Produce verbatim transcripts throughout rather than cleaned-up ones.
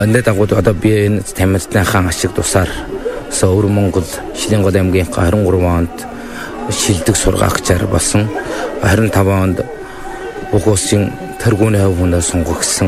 Өнөөдөр дагууд одоо би энэ тамирчны хаан ашиг тусаар Өвөр Монгол Шилэн гол аймгийн двадцать три онд шилдэг сургаагчаар болсон двадцать пять онд бүх улсын тэргүүний хувь хүнээ сонгогдсон.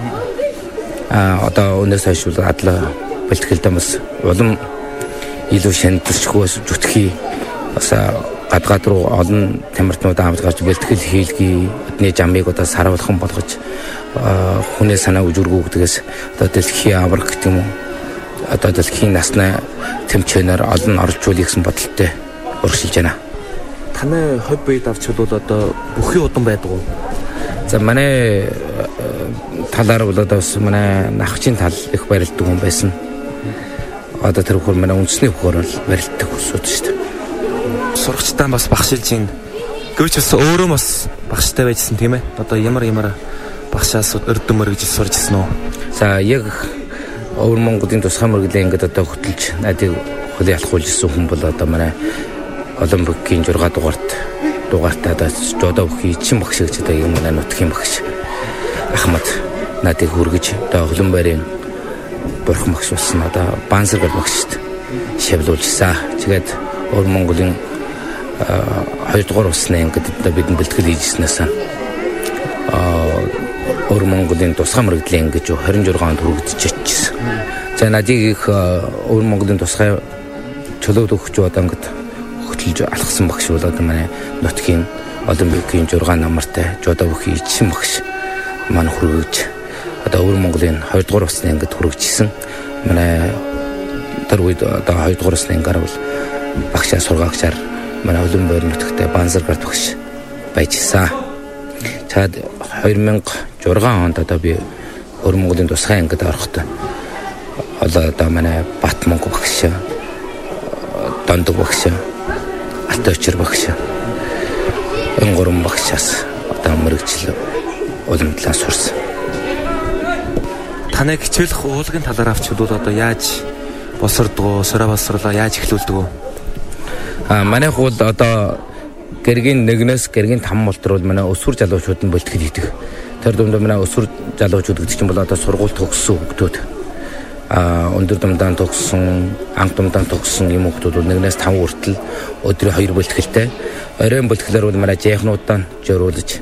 А одоо өнөөс хойш адлаа бэлтгэлдээ бас улам илүү шаналжгүй зүтгэхий бас гадгаад руу олон тамирчнууд авч гарч бэлтгэл хийлгий өдний жамыг одоо саруулхан болгож хүний санаа үжиргүүгдгээс одоо дэлхийн авраг гэх юм уу одоо дэлхийн насны тэмцээнээр олон оржуулъя гэсэн бодолтой өршилж байна. Таны хувь биед авч бол одоо бүхий удан байдаг уу? За манай талаар бол одоо манай нахчин тал их барилддаг хүн байсан. Одоо тэр хөр манай үндэсний хөр бол барилддаг хүсүүд шүү дээ. Сурагчтай бас багшилж ин гэвч бас өөрөө бас багштай байжсэн тийм ээ. Одоо ямар ямар багшаас өрдөн мөргөж суржсэн үү? За яг Өвөр Монголын тусгай мөргөлийн ингээд одоо хөтөлж надыг хөлий алхуулж ирсэн хүн бол одоо манай Олимпикийн зураг дугаарт дугаартаа одоо жодоо бүхий чин багш гэж одоо юм манай нутгийн багш Ахмад надыг хүргэж одоо хөлөн байрын бурхан багш болсон одоо Бансаргал багшд шавлуулжсан. Тэгээд Өвөр Монголын хоёр дугаар усны ингээд одоо бидний бэлтгэл хийжснээс аа Өвөр Монголын тусгай мөргөлийн гэж двадцать шесть онд хүргэж чичсэн. За надыг их Өвөр Монголын тусгай чөлөөт өгч одоо ингээд хөтлж алхсан багш бол одоо манай нутгийн Олимпикийн зураг намартай жодоо бүхий чин багш маань хүргэж одоо Өвөр Монголын хоёр дугаар усны ингээд хүргэжсэн. Манай тэр үед одоо хоёр дугаар усны ингээд бол багшаа сургаагчаар манай Улаан байр нутагтай Бансаргал багш байжсан. Цаад две тысячи шесть онд одоо би Өвөр Монголын тусгай ангид орохдоо одоо манай Батмонго багш, Дондог багш, Алточир багш, Өнгөрөн багшаас одоо мөрөгжил уламжлаа сурсан. Таныг хичээлх уулгын талаар авч бол одоо яаж босордгоо, сороо босрлоо яаж эхлүүлдэг вэ? А манай хул одоо гэргийн нэгнээс гэргийн там болтор бол манай өсвөр залуучууд нь бэлтгэл хийдэг. Тэр дунд манай өсвөр залуучууд гэдэг чинь бол одоо сургууль төгссөн хүүхдүүд а өндөр думдаан төгссөн, анх думдаан төгссөн юм хүүхдүүд бол нэгнээс таван хүртэл өдрийн хоёр бэлтгэлтэй. Оройн бэлтгэлээр бол манай жинхнуудаа жируулж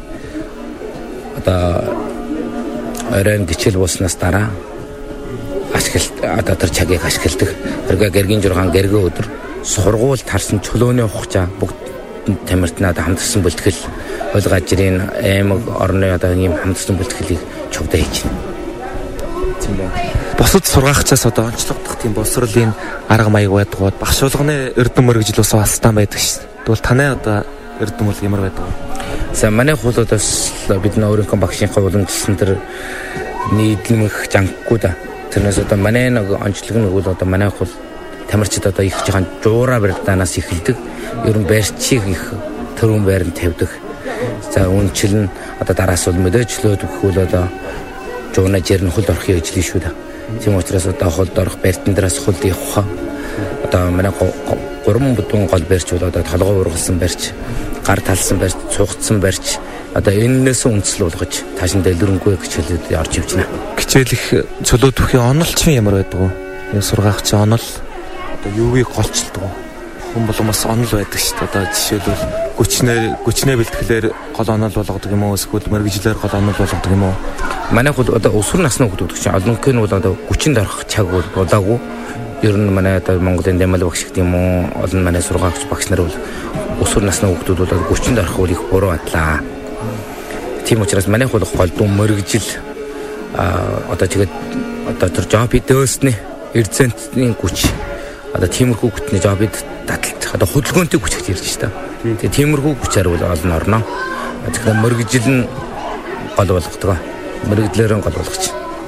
одоо оройн гिचэл болсноос дараа ашиглалт одоо тэр цагийг ашигладаг. Тэр гэргийн жургаан гэргээ өдөр сургууль тарсан чөлөөний хугацаа бүгд тамирчнаад хамтсан бэлтгэл ойл гажрын аймаг орны одоо ийм хамтсан бэлтгэлийг чогдоо хийж байна. Тийм байна. Босод сургаагчаас одоо онцлогдох тийм боловсролын арга маяг байдгаад багш болгоны эрдэм мөргөжил ус хастан байдаг шин. Тэгвэл таны одоо эрдэм бол ямар байдаг вэ? За манай хуулиудаас бидний өөрийнхөө багшийнхаа уламжлсан тэр нийтлэмэх жанггүй да. Тэрнээс одоо манай нэг онцлог нь бол одоо манай хул тамирчид одоо их жоохон жуура барилдаанаас эхэлдэг. Ер нь барьчийг их төрөн байранд тавьдаг. За үнчил нь одоо дараас бол мэдээчлөөд өгөхөл одоо жууна жирэн хулд орохын ажил шүү дээ. Тийм учраас одоо хулд орох барьтан дээрээс хулд явах. Одоо манай гурван бүдүүн гол барьч бол одоо толгой ургалсан барьч, гар талсан барьч, цугцсан барьч одоо энэс үндэслэл болгож таашин дэлгэрэнгүй хичээлүүд орж ивч байна. Хичээлэх чөлөөт бүхий онолч ямар байдаг вэ? Энэ сургаагч онол одоо юугийг голчилдаг вэ? Хүн боломос онол байдаг шүү дээ. Одоо жишээлбэл гүчнээ гүчнээ бэлтгэлээр гол онол болгодог юм уу? Эсвэл мэргэжлэр гол онол болгодог юм уу? Манай хөл одоо өсвөр насны хүмүүс чинь олонхын бол одоо гүчинд орох цаг бол болоогүй. Ер нь манай одоо Монголын Дэмэл багш гэх юм уу? Олон манай сургаагч багш нар бол өсвөр насны хүмүүс бол гүчинд орох үл их буруу батлаа. Тийм учраас манай хөл голдуу мэргэжил а одоо тэгээд одоо тэр жоб дэвсний эрдэнтний гүч одоо тиймэрхүү гүтний жобыг таталт одоо хөдөлгөөнтэй хүч гэж ярьж байна. Тэгээ тиймэрхүү хүчээр бол олон орно. Тэгэхээр мөргөжил нь гол болгодог. Мөргөдлөөр нь гол болгоч.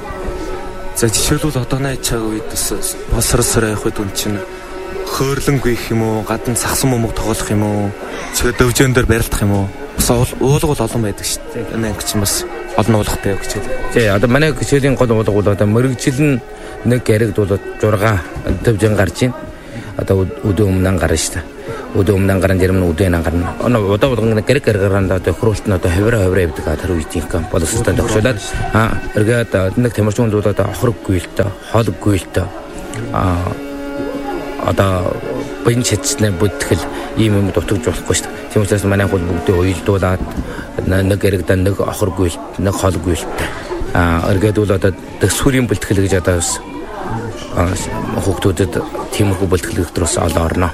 За жишээлбэл одооны цаг үед бас болсорсоор явах үед үн чинь хөөрлөнгүй их юм уу, гадна сагсан момог тоглох юм уу, чигээр дөвжөн дээр барилдах юм уу? Бас уулга бол олон байдаг шүү дээ. Энэ анги чинь бас олон уулгатай яг хичээл. Тий, одоо манай хичээлийн гол уулга бол одоо мөргөжил нь нэг гэрэгд бол зурга дөвжин гарч ийн. одоо өдөө өмнө гарна шүү дээ. Өдөө өмнө гарна дэрм нь өдөө гарна. Оноо удаа удаа гэрэг гэргэранда одоо хөрөлт нь одоо хавра хавра явдаг атар үйдийн кам боловсролтой тогшуулаад аа эргээд нэг тамирчин хүмүүс одоо охроггүй л та хоолгүй л та аа одоо бин чэцнэ бүтгэл ийм юм дутгаж болохгүй шүү дээ. Тийм учраас манай хөл бүгдээ уйлдуулаад нэг гэрэгдэн нэг охроггүй л нэг хоолгүй л та аа эргээд бол одоо дэсвэрийн бүтгэл гэж одоо хүүхдүүдэд тиймэрхүү бүтгэл өдрөөс олоорно.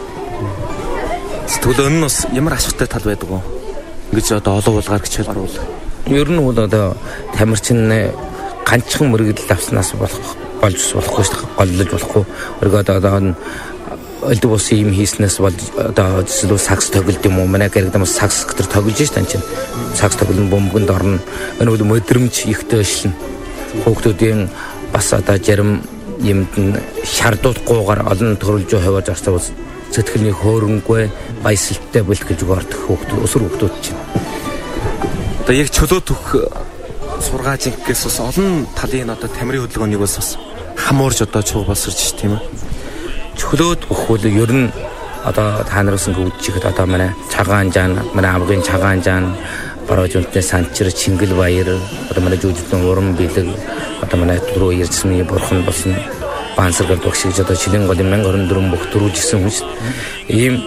Тэгвэл энэ бас ямар ашигтай тал байдаг вэ? Ингэж одоо олон уулгаар гэж хэлбэрвэл ер нь бол одоо тамирчин ганцхан мөргөл авснаас болох болж болохгүй шүү дээ. Голлож болохгүй. Өргөд одоо элдв ус юм хийснээс бол одоо зөв сакс тоглолт юм уу? Манай гэрэгдээ бас сакс гэтэр тоглож шүү дээ чинь. Сакс тоглолт бөмбөгөнд орно. Энэ бол мэдрэмж ихтэй шилнэ. Хүүхдүүдийн бас одоо жарим юмд нь шаардуулахгүйгээр олон төрөлж хаваад зарцаа сэтгэлний хөөрөнгөө баясалтай бэлтгэж өгөрдөх хүүхдүүд өсвөр хүүхдүүд чинь. Одоо яг чөлөө төх сургаажингээс бас олон талын одоо тамирын хөдөлгөөнийг бас хамуурж одоо чуг болсорч тийм ээ. Чөлөөд өгөхөл ер нь одоо та нараас ингэвчихэд одоо манай цагаан жаан, манай амгын цагаан жаан, барууж үнтэй санчир, чингэл баяр, одоо манай жүжигчдийн уран бэлэг, одоо манай түрүү ярьсан бурхан болсон бансаргал багш гэж одоо жилийн голын мянга хорин дөрвөн бүх дөрвөлжсэн хүн шүү. Ийм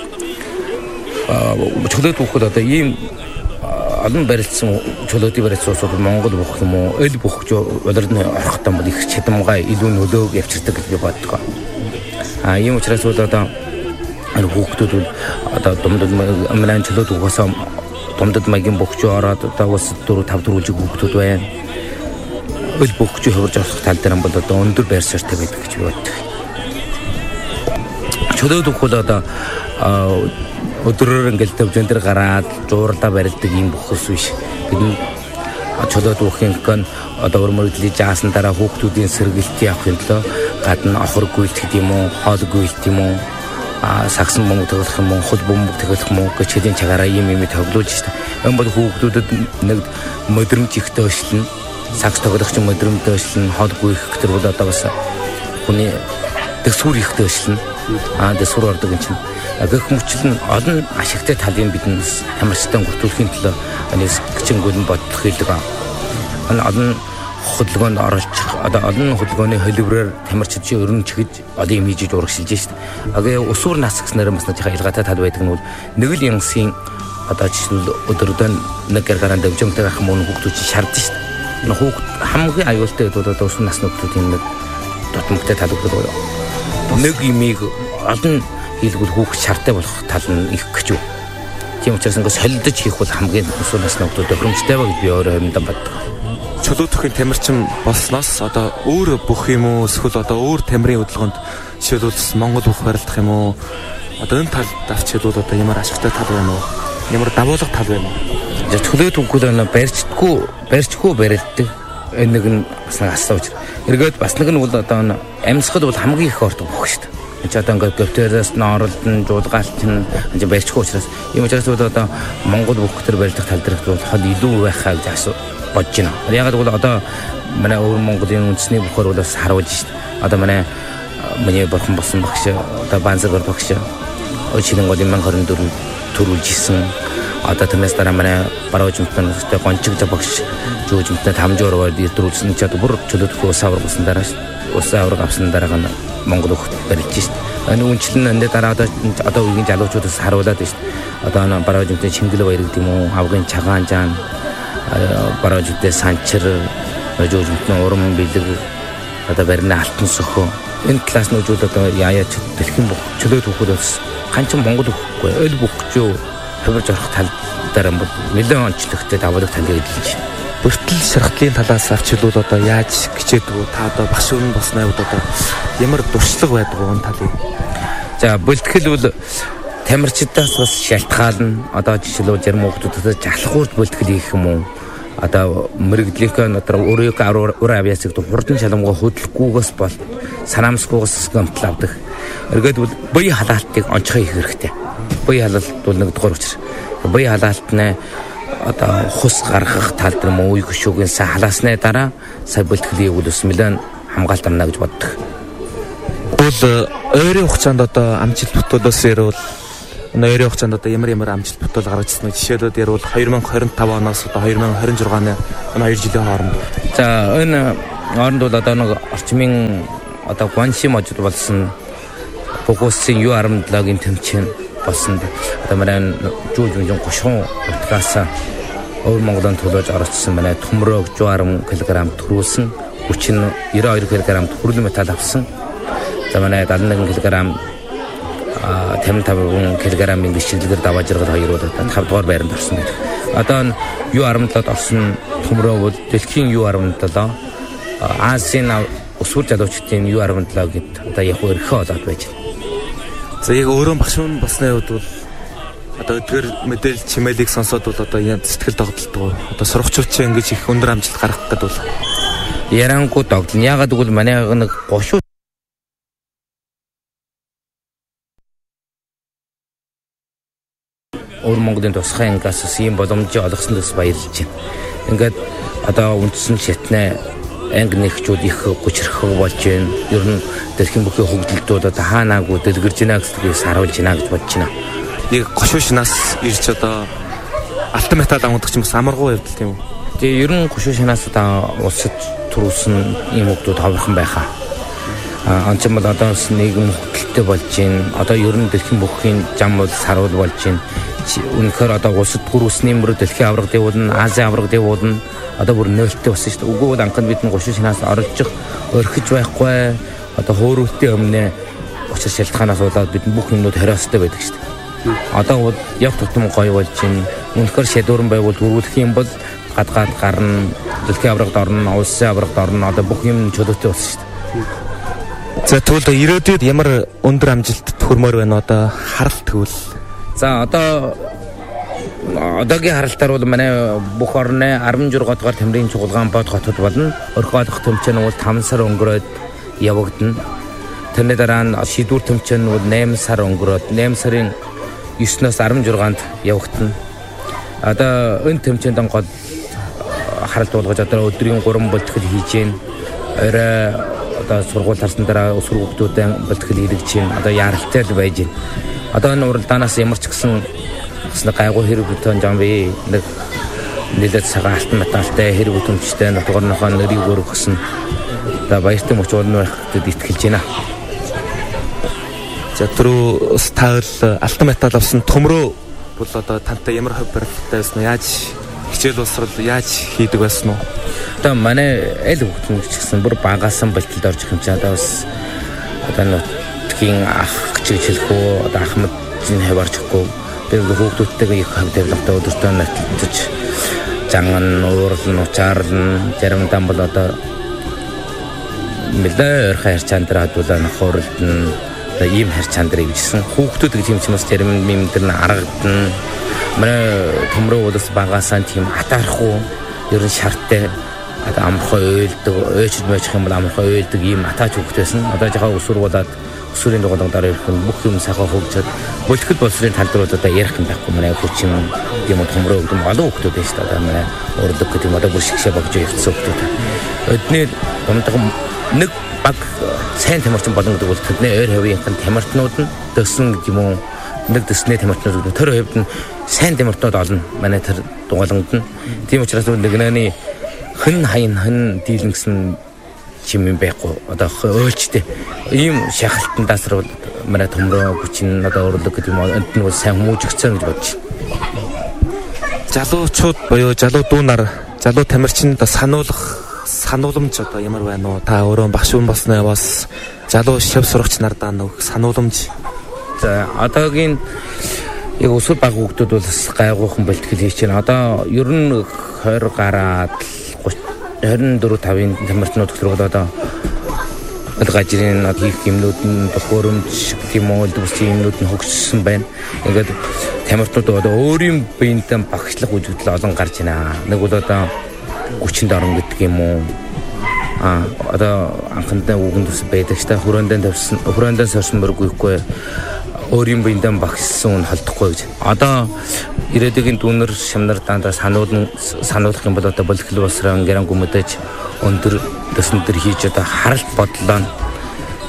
чөлөөд өгөхөд одоо ийм олон барилдсан чөлөөдийн барилдсан улсууд Монгол бүх юм уу эл бүх улирны орхотон бол их чадамгай илүү нөлөөг явчирдаг гэж би боддог. А ийм учраас бол одоо хүүхдүүд бол одоо думдад амлан чөлөөд өгөхөөс думдад маягийн бөхчөө ороод одоо бас дөрөв тав дөрвөлжиг хүүхдүүд байна. Өл бөхчөө хөвөрж авах тал дээр бол одоо өндөр байр суурьтай байдаг гэж боддог. Чөлөөд өгөх бол одоо өдрөөр ингээл төвжэн дээр гараад жуурлаа барилдаг юм бөхөс биш. Бид чөлөөд өгөхийн гэн одоо өрмөрлөлийн жаасан дараа хүүхдүүдийн сэргэлтийг авахын тулд гадна охор гүйлт гэдэг юм уу, хоол гүйлт юм уу, а сагсан бөмбөг тоглох юм уу, хөл бөмбөг тоглох юм уу гэж хэдийн цагаараа юм юм тоглуулж штэ. Энэ бол хүүхдүүдэд нэг мэдрэмж ихтэй өшлөн сакс тоглох ч мэдрэмжтэй өшлөн хоол гүйлт гэдэг бол одоо бас хүний дэсвэр ихтэй өшлөн а дэсвэр ордог юм чинь. Гэх мөчл нь олон ашигтай талын биднээс тамирчтай бүртгүүлэхийн тулд анис гिचэнгүүл нь бодлох хэлдэг. Энэ олон хөдөлгөөнд оролцох одоо олон хөдөлгөөний хөлбөрөөр тамирчид чи өрн чигж одоо юм хийж урагшилж шít. Агээ усуур нас гэснээр бас нэг ялгаатай тал байдаг нь бол нэг л янсын одоо жишээл өдөрдөө нэг гараараа дэвжмтэй ах мөн хүүхдүүд чи шаардсан шít. Энэ хүүхд хамгийн аюултай бол одоо усуур насны хүүхдүүдийн нэг дутмагтай тал өгдөг. Нэг имийг олон хийлгүүл хүүхд шаардтай болох тал нь их гэж үү. Тийм учраас ингээд солидож хийх бол хамгийн усуур насны хүүхдүүд тохиромжтой ба гэж би өөрөө хэмдэн боддог. Чөлөөтөхийн тамирчин болсноос одоо өөр бүх юм уу эсвэл одоо өөр тамирын хөдөлгөөнд жишээлбэл Монгол бүх барилдах юм уу одоо энэ талд авч хэлвэл одоо ямар ашигтай тал байна уу ямар давуулга тал байна уу чөлөөт үгүй л барьчдаггүй барьчгүй барилддаг энэ нэг нь бас нэг асууж эргээд бас нэг нь бол одоо амьсгал бол хамгийн их ордог бүх шүү дээ. Энд одоо ингээд говтороос нь оролдон жуулгаалт нь энэ барьчгүй учраас юм учраас бол одоо Монгол бүх төр барилдах тал дээр бол хол илүү байхаа гэж асуу бодож байна. Яг л одоо манай өвөр Монголын үндэсний бүхөр бол бас харуулж шít. Одоо манай миний бурхан болсон багш одоо Бансаргал багш жилийн голын мянга хорин дөрвөн төрүүлжсэн. Одоо тэрнээс дараа манай баруужмтны өстэй гончигж багш жүүжмтний хамжуураар дөрүүлсэн ч одоо бүр чөлөөтөх ус аврагсан дараа ус авраг авсан дараа нь Монгол хөлт барилж шít. Энэ үнчлэн энэ дараа одоо үеийн залуучуудаас харуулад шít. Одоо баруужмтны Чингэл баяр гэдэг юм уу, авгын цагаан жаан баруужмтны санчир, жүүжмтний уран бэлэг, одоо барины алтан сөхөө. Энэ класс нүүжүүд одоо яаяач дэлхийн бүх чөлөөт хөхөд бас ганцхан Монгол хөхгүй өл бөхчөө хөвөрж орох тал дараа бол нэлээд онцлогтой давуулах тал гэдэлж байна. Бүртэл шархлын талаас авч хэлвэл одоо яаж гिचээдгүү та одоо багш өрн болсны хувьд одоо ямар дуршлаг байдаг вэ энэ талыг? За бэлтгэл бол тамирчидаас бас шалтгаална. Одоо жишээлбэл зарим хүмүүсд жалхуурд бэлтгэл хийх юм уу? Одоо мэрэгдлийнхээ дотор өөрийнхөө ур авьяасыг хурдан шалангуй хөдлөхгүйгээс бол санаамсгүйгээс гомдол авдаг. Эргээд бол бие халаалтыг онцгой хийх хэрэгтэй. Бие халаалт бол нэг дугаар учир. Бие халаалтны одоо хус гаргах тал дээр мөн үе хөшөөгийн сайн халаасны дараа сая бэлтгэлийн үйл өс нэлээд хамгаалт амна гэж боддог. Тэгвэл ойрын хугацаанд одоо амжилт бүтээлээс ярил ойрын хугацаанд одоо ямар ямар амжилт бүтээл гаргажсэн нь жишээлбэл ярил two thousand twenty-five оноос одоо two thousand twenty-six оны энэ two жилийн хооронд. За энэ хооронд бол одоо нэг орчмын одоо гуанши модод болсон фокусын юу харамдлагын тэмцээн болсон. Одоо манай жүүл жүүл гошгон утгаас өөр Монголын төлөөж оролцсон манай төмрөө one hundred кг төрүүлсэн. Хүч нь ninety-two кг хүрлэн металл авсан. За манай seventy-one кг а fifty-five кг-ийн бишгэлгээр даваа жаргал хоёр удаа five дугаар байранд орсон байдаг. Одоо юу seventy-seven орсон төмрөө бол дэлхийн юу seventy-seven Азийн өсвөр залуучдын юу seventy-seven гэд одоо яг өрхөө болоод байж байна. За яг өөрөө багшуун басны хувьд бол одоо өдгөр мэдээлэл чимээлийг сонсоод бол одоо яа сэтгэл тогтолдог. Одоо сурагчдын ингэж их өндөр амжилт гаргах гэдэг бол ярангуу тогтно. Ягаад гэвэл манай нэг гошуу өөр Монголын тусгай ангиас ийм боломжийг олгосон дэс баярлж байна. Ингээд одоо үндсэн шатны анги нэгчүүд их гүчрэх болж байна. Ер нь дэлхийн бүхий хөгжилтүүд одоо хаанаагүй дэлгэрж байна гэдгийг саруулж байна гэж бодож байна. Нэг гошуу шинаас ирж одоо алтан металл авдаг ч юм бас амаргуу явдал тийм үү? Тэгээ ер нь гошуу шинаас одоо улсад төрүүлсэн ийм хүмүүсд хаврхан байхаа. А анчим бол одоо нийгэм хөдөлтөй болж байна. Одоо ер нь дэлхийн бүхий зам бол саруул болж байна. Үнэхээр одоо улсад төрүүлсний мөр дэлхийн авраг дэвуулна, Азийн авраг дэвуулна. Одоо бүр нөлттэй болсон шүү дээ. Үгүй бол анхнд бид гошуу шинаас орж өрхөж байхгүй. Одоо хөөрөлтийн өмнө учир шалтгаанаас болоод бид бүх юмнууд хариуцтай байдаг шүү дээ. Одоо бол яг тутам гоё болж байна. Үнэхээр шийдвэрэн байвал төрүүлэх юм бол гадгаад гарна, дэлхийн аврагд орно, улсын аврагд орно. Одоо бүх юм чөлөөтэй болсон шүү дээ. За тэгвэл ирээдүйд ямар өндөр амжилт төрмөр байна одоо харалт тэгвэл. За одоо одоогийн харалтаар бол манай бүх орны sixty-six дугаар тамирын чуулган бод хотод болно. Орхиод дахь тэмцээн бол five сар өнгөрөөд явагдана. Тэрний дараа нь шийдвэр тэмцээн бол eight сар өнгөрөөд eight сарын nine-ноос sixty-six-нд явагдана. Одоо энэ тэмцээнд гол харалт болгож одоо өдрийн three болтгол хийж гин. Орой одоо сургууль харсан дараа өсвөр хүүхдүүдэн болтгол хийлгэж гин. Одоо яралтай л байж гин. Одоо энэ уралдаанаас ямар ч гэсэн гэсэн гайгүй хэрэг бүтэн жам бий нэг нэлээд цагаан алтан металлтай хэрэг бүтэмжтэй нутгарныхоо нэрийг өргөх гэсэн одоо баяртай мөч болно гэхэд итгэж байна. За түрүү стайл алтан металл авсан төмрөө бол одоо тантай ямар хөв барилттай байсан нь яаж хичээл болсрол яаж хийдэг байсан уу? Одоо манай аль хүүхдүүд ч гэсэн бүр багаасан болтолд орж ирэх юм чи одоо бас одоо нутгийн ах гэж хэлэх үү одоо ахмад зин хаварч өгөхгүй бид хүүхдүүдтэйгээ их хав тавилгатай өдөртөө наталж жанган уурлан учаарлан заримдаа бол одоо мэдээ ойрхон хайр чандраа хадуулаа нөхөрлөн одоо ийм хайр чандрыг бичсэн хүүхдүүд гэж юм чимээс зарим мэмдэр нь аргадна манай төмрөө болос багаасаа тийм атаарахгүй ер нь шарттай одоо амархай ойлдог ойчд мэж юм бол амархай ойлдог ийм атаач хүүхд байсан одоо жахаа өсвөр болоод өсвөрийн дугуйлан дараа ирэх нь бүх юм сайхан хөгжөөд болтгол боловсрын тал дээр одоо ярих юм байхгүй манай хүч юм юм төмрөө өгдөм олон хүүхдүүд байж та одоо манай урддаг гэдэг юм одоо бүр шигшээ багж явцсан хүүхдүүд өдний дундах нэг баг сайн тамирчин болон гэдэг бол тэдний ойр хавийнхын тамирчнууд нь дөсөн гэдэг юм уу нэг дөснөө тамирчнууд гэдэг тэр хувьд нь сайн тамирчнууд олно манай тэр дугуйланд нь тийм учраас нэгнээний хэн хайн хэн дийлэн гэсэн чим юм байхгүй одоо ойлчтэй ийм шахалтандаас руу манай төмрөө хүчин одоо урлаг гэдэг юм энд нь сайн хүмүүжигцэн гэж бодож байна. Залуучууд буюу залуу дүү нар залуу тамирчинд сануулгах санууламж одоо ямар байна уу? Та өөрөө багшуун болсноо бас залуу шив сурагч нардаа нэг санууламж. За одоогийн яг өсвөр баг хүүхдүүд бол гайгуухан болтгол хийж байна. Одоо ер нь twenty гараад twenty-four five-ын тамирчнууд төр бол одоо гажрын хийх юмнууд нь тохиромж тийм үү төслийн юмнууд нь хөгжсөн байна. Ингээд тамирчнууд одоо өөрийн биентэй багшлах үзэгдэл олон гарч байна. Нэг бол одоо хүчинд орон гэдэг юм уу? А одоо анхандаа үгэнд ус байдаг ч та хүрээндээ тавьсан хүрээндээ сорсон мөргүйхгүй өөрийн биентэй багшлсан нь холдохгүй гэж. Одоо ирээдүйн дүүнер шамнар дандаа сануулн сануулах юм бол одоо болтгол боловсрон гэрэн гүмэдэж өндөр төсөн төр хийж одоо харалт бодлоо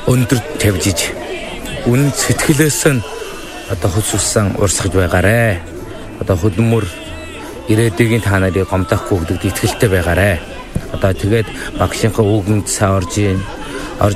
өндөр тавьж иж үн сэтгэлээс нь одоо хөсөлсөн урсгаж байгаарэ. Одоо хөдөлмөр ирээдүйн та нарыг гомдохгүй гэдэгт итгэлтэй байгаарэ. Одоо тэгээд багшийнхаа үгэнд сайн орж ийн,